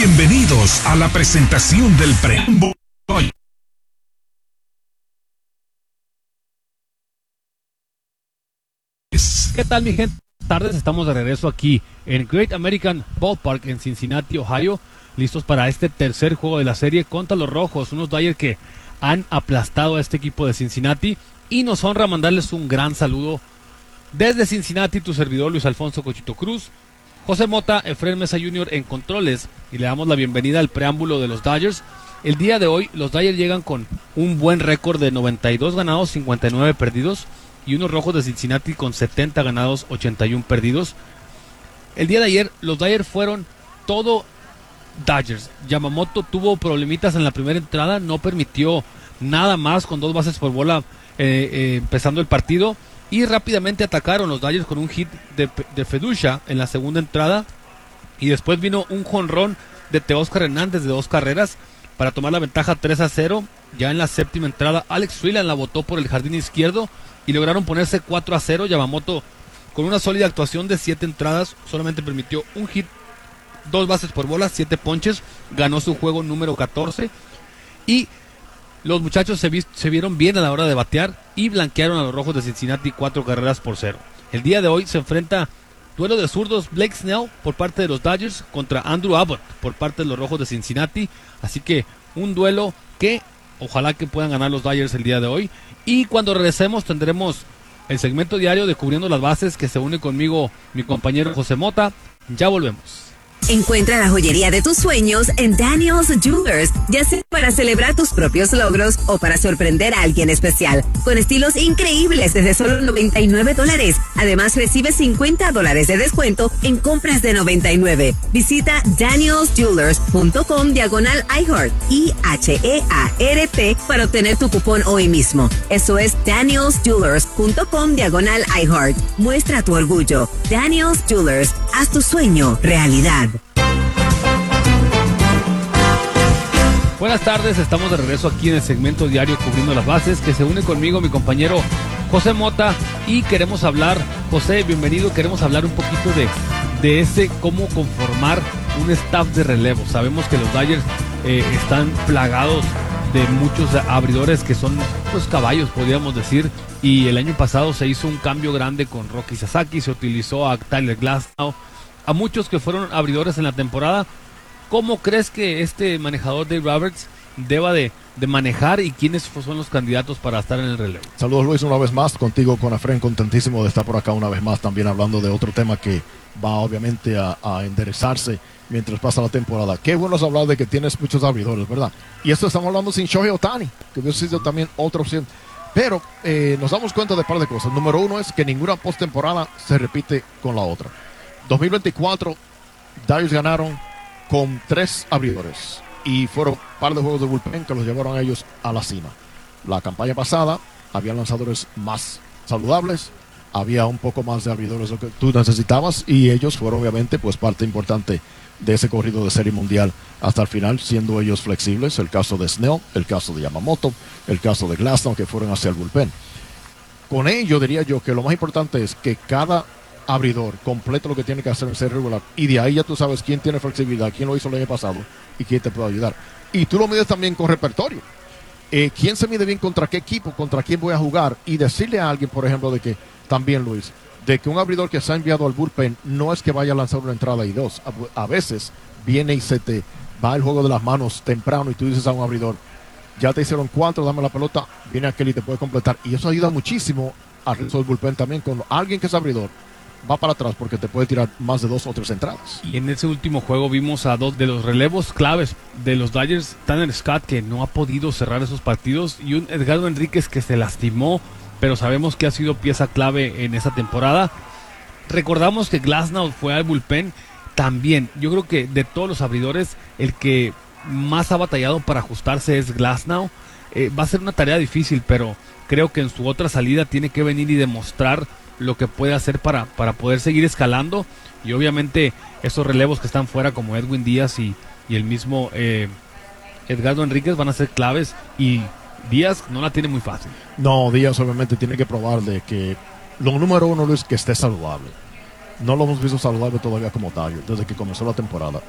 Bienvenidos a la presentación del preámbulo. ¿Qué tal, mi gente? Buenas tardes, estamos de regreso aquí en Great American Ballpark en Cincinnati, Ohio, listos para este tercer juego de la serie contra los Rojos, unos Dodgers que han aplastado a este equipo de Cincinnati, y nos honra mandarles un gran saludo desde Cincinnati, tu servidor Luis Alfonso Cochito Cruz, José Mota, Efraín Mesa Jr. en controles, y le damos la bienvenida al preámbulo de los Dodgers. El día de hoy los Dodgers llegan con un buen récord de 92 ganados, 59 perdidos, y unos Rojos de Cincinnati con 70 ganados, 81 perdidos. El día de ayer los Dodgers fueron todo Dodgers. Yamamoto tuvo problemitas en la primera entrada, no permitió nada más con 2 bases por bola empezando el partido, y rápidamente atacaron los Dodgers con un hit de Feducha en la segunda entrada, y después vino un jonrón de Teóscar Hernández de 2 carreras para tomar la ventaja 3-0. Ya en la séptima entrada Alex Freeland la botó por el jardín izquierdo y lograron ponerse 4-0. Yamamoto, con una sólida actuación de 7 entradas, solamente permitió un hit, 2 bases por bola, 7 ponches, ganó su juego número 14, y los muchachos se vieron bien a la hora de batear y blanquearon a los Rojos de Cincinnati 4 carreras por 0. El día de hoy se enfrenta duelo de zurdos Blake Snell por parte de los Dodgers contra Andrew Abbott por parte de los Rojos de Cincinnati, así que un duelo que ojalá que puedan ganar los Dodgers el día de hoy. Y cuando regresemos tendremos el segmento diario de Cubriendo las Bases, que se une conmigo mi compañero José Mota. Ya volvemos. Encuentra la joyería de tus sueños en Daniel's Jewelers, ya sea para celebrar tus propios logros o para sorprender a alguien especial, con estilos increíbles desde solo $99. Además, recibe $50 de descuento en compras de $99. Visita danielsjewelers.com/iHeart, IHEART, para obtener tu cupón hoy mismo. Eso es danielsjewelers.com/iHeart. Muestra tu orgullo. Daniel's Jewelers, haz tu sueño realidad. Buenas tardes, estamos de regreso aquí en el segmento diario Cubriendo las Bases, que se une conmigo mi compañero José Mota, y queremos hablar, José, bienvenido, queremos hablar un poquito de ese cómo conformar un staff de relevo. Sabemos que los Dodgers están plagados de muchos abridores que son pues caballos, podríamos decir, y el año pasado se hizo un cambio grande con Rocky Sasaki, se utilizó a Tyler Glasnow, a muchos que fueron abridores en la temporada. ¿Cómo crees que este manejador Dave Roberts deba de manejar, y quiénes son los candidatos para estar en el relevo? Saludos, Luis, una vez más contigo, con Efraín, contentísimo de estar por acá una vez más, también hablando de otro tema que va obviamente a enderezarse mientras pasa la temporada. Qué bueno es hablar de que tienes muchos abridores, ¿verdad? Y esto estamos hablando sin Shohei Ohtani, que hubiera sido también otra opción. Pero nos damos cuenta de un par de cosas. Número uno es que ninguna postemporada se repite con la otra. 2024, Dodgers ganaron con 3 abridores y fueron un par de juegos de bullpen que los llevaron a ellos a la cima. La campaña pasada había lanzadores más saludables, había un poco más de abridores lo que tú necesitabas, y ellos fueron obviamente pues parte importante de ese corrido de serie mundial hasta el final, siendo ellos flexibles. El caso de Snell, el caso de Yamamoto, el caso de Glasnow, que fueron hacia el bullpen. Con ello diría yo que lo más importante es que cada abridor completa lo que tiene que hacer en ser regular, y de ahí ya tú sabes quién tiene flexibilidad, quién lo hizo el año pasado y quién te puede ayudar. Y tú lo mides también con repertorio. ¿Quién se mide bien contra qué equipo, contra quién voy a jugar? Y decirle a alguien, por ejemplo, de que también, Luis, de que un abridor que se ha enviado al bullpen no es que vaya a lanzar una entrada y 2. A veces viene y se te va el juego de las manos temprano, y tú dices a un abridor, ya te hicieron 4, dame la pelota, viene aquel y te puede completar. Y eso ayuda muchísimo al resto del bullpen también. Con alguien que es abridor, va para atrás porque te puede tirar más de 2 o 3 entradas. Y en ese último juego vimos a 2 de los relevos claves de los Dodgers, Tanner Scott, que no ha podido cerrar esos partidos, y un Edgardo Enríquez que se lastimó, pero sabemos que ha sido pieza clave en esa temporada. Recordamos que Glasnow fue al bullpen también. Yo creo que de todos los abridores, el que más ha batallado para ajustarse es Glasnow. Va a ser una tarea difícil, pero creo que en su otra salida tiene que venir y demostrar lo que puede hacer para poder seguir escalando, y obviamente esos relevos que están fuera como Edwin Díaz y el mismo Edgardo Enríquez van a ser claves, y Díaz no la tiene muy fácil. No, Díaz obviamente tiene que probar de que lo número uno es que esté saludable. No lo hemos visto saludable todavía como Dodgers desde que comenzó la temporada.